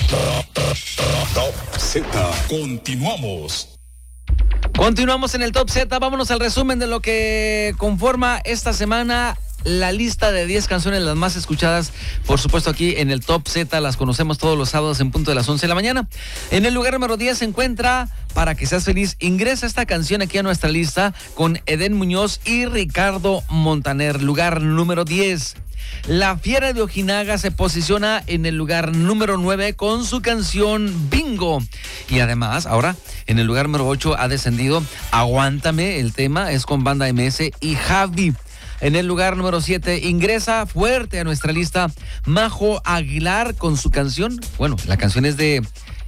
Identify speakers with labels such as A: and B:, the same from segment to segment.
A: Top Z. Continuamos.
B: Continuamos en el Top Z. Vámonos al resumen de lo que conforma esta semana. La lista de 10 canciones las más escuchadas, por supuesto aquí en el Top Z, las conocemos todos los sábados en punto de las 11 de la mañana. En el lugar número 10 se encuentra Para que seas feliz. Ingresa esta canción aquí a nuestra lista con Edén Muñoz y Ricardo Montaner. Lugar número 10. La Fiera de Ojinaga se posiciona en el lugar número 9 con su canción Bingo. Y además, ahora en el lugar número 8 ha descendido Aguántame, el tema es con Banda MS y Javi. En el lugar número 7 ingresa fuerte a nuestra lista Majo Aguilar con su canción. Bueno, la canción es de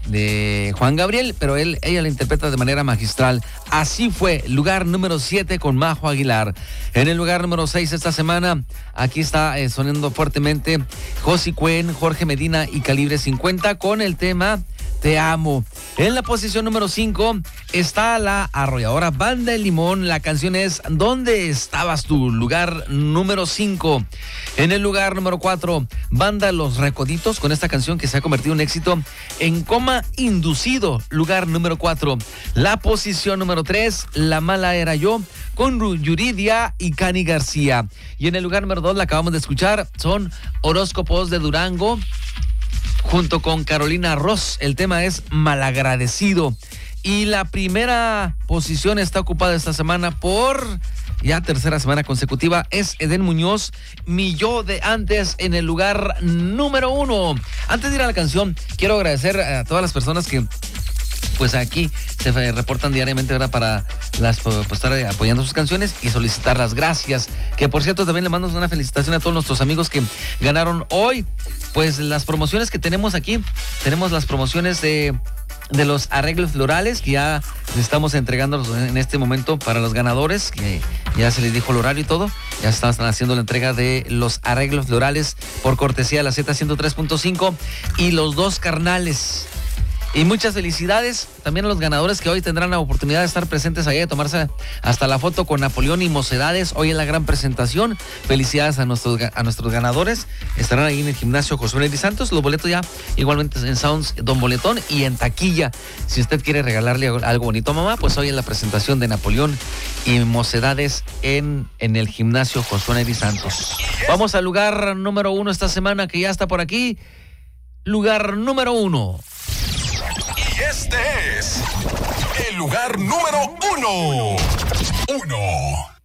B: Juan Gabriel, pero ella la interpreta de manera magistral. Así fue, lugar número 7 con Majo Aguilar. En el lugar número 6 esta semana, aquí está sonando fuertemente Josi Cuen, Jorge Medina y Calibre 50 con el tema Te Amo. En la posición número 5 está la arrolladora Banda El Limón. La canción es ¿Dónde estabas tú? Lugar número 5. En el lugar número 4, Banda Los Recoditos con esta canción que se ha convertido en un éxito, En Coma Inducido. Lugar número 4. La posición número 3, La Mala Era Yo con Yuridia y Cani García. Y en el lugar número 2, la acabamos de escuchar, son Horóscopos de Durango junto con Carolina Ross. El tema es Malagradecido. Y la primera posición está ocupada esta semana por ya tercera semana consecutiva. Es Edén Muñoz, Mi Yo de Antes, en el lugar número 1. Antes de ir a la canción, quiero agradecer a todas las personas que pues aquí se reportan diariamente, ¿verdad? Para estar apoyando sus canciones y solicitar las gracias. Que por cierto también le mando una felicitación a todos nuestros amigos que ganaron hoy. Pues las promociones que tenemos aquí, tenemos las promociones de los arreglos florales que ya estamos entregándolos en este momento para los ganadores, que ya se les dijo el horario y todo. Ya están haciendo la entrega de los arreglos florales por cortesía de la Z103.5 y los dos carnales. Y muchas felicidades también a los ganadores que hoy tendrán la oportunidad de estar presentes allá y tomarse hasta la foto con Napoleón y Mocedades hoy en la gran presentación. Felicidades a nuestros ganadores. Estarán ahí en el gimnasio Josué Neri Santos. Los boletos ya igualmente en Sounds Don Boletón y en taquilla. Si usted quiere regalarle algo bonito a mamá, pues hoy en la presentación de Napoleón y Mocedades en el gimnasio Josué Neri Santos. Vamos al lugar número 1 esta semana que ya está por aquí. Lugar número 1.
A: Y este es el lugar número 1.